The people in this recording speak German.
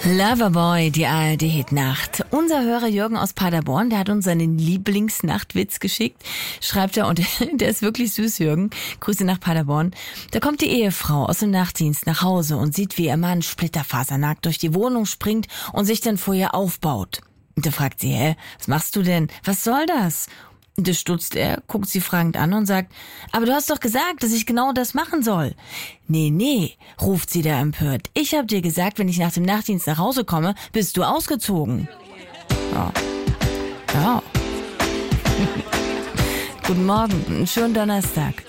Loverboy, die ARD-Hitnacht. Unser Hörer Jürgen aus Paderborn, der hat uns seinen Lieblingsnachtwitz geschickt, schreibt er, und der ist wirklich süß, Jürgen. Grüße nach Paderborn. Da kommt die Ehefrau aus dem Nachtdienst nach Hause und sieht, wie ihr Mann splitterfasernackt durch die Wohnung springt und sich dann vor ihr aufbaut. Und da fragt sie, was machst du denn? Was soll das? Und da stutzt er, guckt sie fragend an und sagt, aber du hast doch gesagt, dass ich genau das machen soll. Nee, ruft sie da empört. Ich hab dir gesagt, wenn ich nach dem Nachtdienst nach Hause komme, bist du ausgezogen. Ja. Guten Morgen, einen schönen Donnerstag.